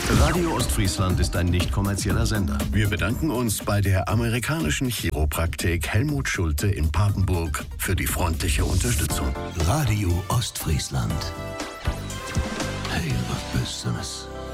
Radio Ostfriesland ist ein nicht kommerzieller Sender. Wir bedanken uns bei der amerikanischen Chiropraktik Helmut Schulte in Papenburg für die freundliche Unterstützung. Radio Ostfriesland. Hey, was bist du das?